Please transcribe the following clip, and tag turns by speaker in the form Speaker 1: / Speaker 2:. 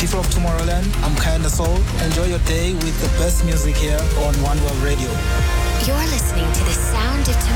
Speaker 1: People of Tomorrowland, I'm Kinda Soul. Enjoy your day with the best music here on One World Radio.
Speaker 2: You're listening to the sound of